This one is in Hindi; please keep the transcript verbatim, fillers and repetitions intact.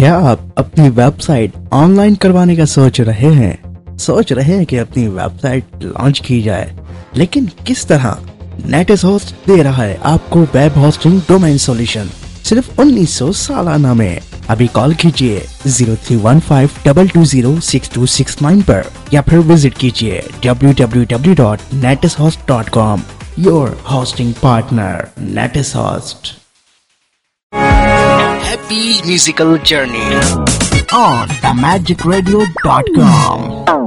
क्या आप अपनी वेबसाइट ऑनलाइन करवाने का सोच रहे हैं सोच रहे हैं कि अपनी वेबसाइट लॉन्च की जाए, लेकिन किस तरह? नेटिस होस्ट दे रहा है आपको वेब होस्टिंग डोमेन सॉल्यूशन सिर्फ उन्नीस सौ सालाना में। अभी कॉल कीजिए zero three one five double two zero six to six nine पर या फिर विजिट कीजिए W W W dot नेटिस host dot com. Your hosting partner नेटिस host. Happy musical journey on the magic radio dot com.